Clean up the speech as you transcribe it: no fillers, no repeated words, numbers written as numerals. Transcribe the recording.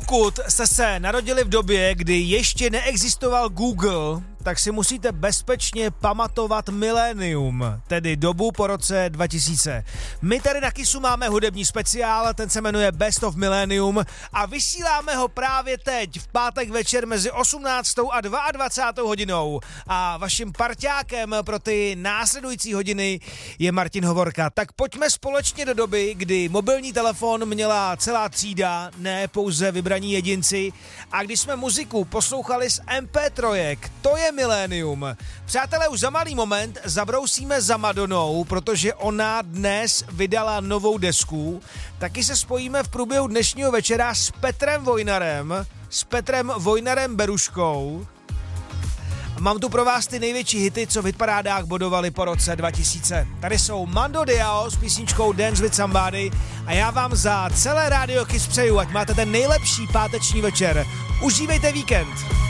Pokud jste se narodili v době, kdy ještě neexistoval Google, tak si musíte bezpečně pamatovat milénium, tedy dobu po roce 2000. My tady na Kissu máme hudební speciál, ten se jmenuje Best of Millennium a vysíláme ho právě teď, v pátek večer mezi 18. a 22. hodinou. A vaším parťákem pro ty následující hodiny je Martin Hovorka. Tak pojďme společně do doby, kdy mobilní telefon měla celá třída, ne pouze vybraní jedinci, a když jsme muziku poslouchali z MP3, to je milénium. Přátelé, už za malý moment zabrousíme za Madonou, protože ona dnes vydala novou desku. Taky se spojíme v průběhu dnešního večera s Petrem Vojnarem Beruškou. Mám tu pro vás ty největší hity, co v hitparádách bodovali po roce 2000. Tady jsou Mando Diao s písničkou Dance with Somebody a já vám za celé Rádio Kiss přeju, ať máte ten nejlepší páteční večer. Užívejte víkend.